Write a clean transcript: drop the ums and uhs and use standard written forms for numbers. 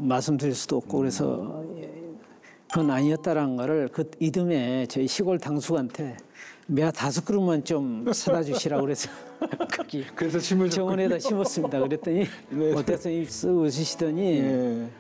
말씀드릴 수도 없고 그래서 그건 아니었다라는 거를 그 이듬해 저희 시골 당숙한테 매화 5그릇만 좀 사다 주시라고 그래서 거기 그래서 심으셨군요. 정원에다 심었습니다. 그랬더니 네. 어때서 쓱 웃으시더니 예.